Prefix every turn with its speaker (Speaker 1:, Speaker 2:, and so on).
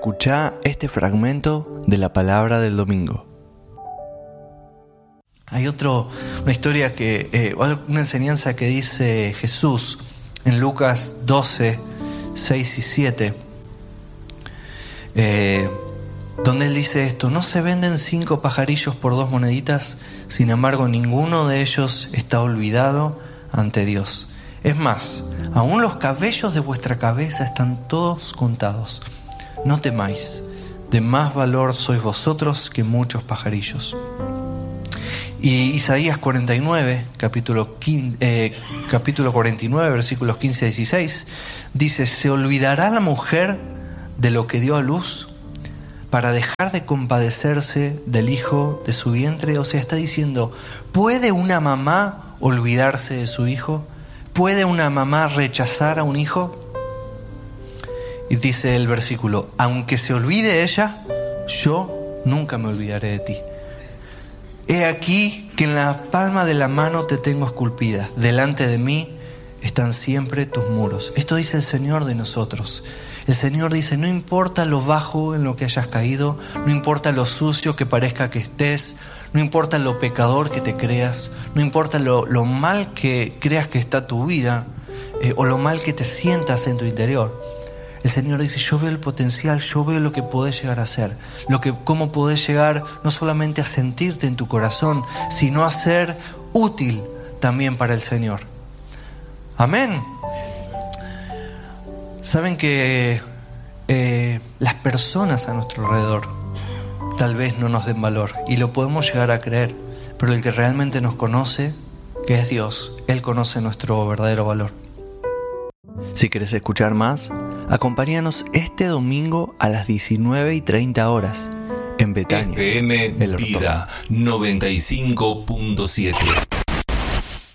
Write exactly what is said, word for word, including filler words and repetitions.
Speaker 1: Escuchá este fragmento de la palabra del domingo. Hay otro, una historia que, eh, una enseñanza que dice Jesús en Lucas doce, seis y siete, eh, donde él dice esto: no se venden cinco pajarillos por dos moneditas, sin embargo ninguno de ellos está olvidado ante Dios. Es más, aún los cabellos de vuestra cabeza están todos contados. No temáis, de más valor sois vosotros que muchos pajarillos. Y Isaías cuarenta y nueve, capítulo, quince, eh, capítulo cuarenta y nueve, versículos quince a dieciséis, dice: ¿se olvidará la mujer de lo que dio a luz para dejar de compadecerse del hijo de su vientre? O sea, está diciendo, ¿puede una mamá olvidarse de su hijo? ¿Puede una mamá rechazar a un hijo? Y dice el versículo: aunque se olvide ella, yo nunca me olvidaré de ti. He aquí que en la palma de la mano te tengo esculpida, delante de mí están siempre tus muros. Esto dice el Señor de nosotros. El Señor dice: no importa lo bajo en lo que hayas caído, no importa lo sucio que parezca que estés, no importa lo pecador que te creas, no importa lo, lo mal que creas que está tu vida, eh, o lo mal que te sientas en tu interior. El Señor dice: yo veo el potencial, yo veo lo que podés llegar a ser, lo que, cómo podés llegar no solamente a sentirte en tu corazón, sino a ser útil también para el Señor. Amén. Saben que eh, las personas a nuestro alrededor tal vez no nos den valor, y lo podemos llegar a creer, pero el que realmente nos conoce, que es Dios, Él conoce nuestro verdadero valor. Si querés escuchar más, acompáñanos este domingo a las diecinueve y treinta horas en Betania,
Speaker 2: F M
Speaker 1: El
Speaker 2: Vida noventa y cinco punto siete.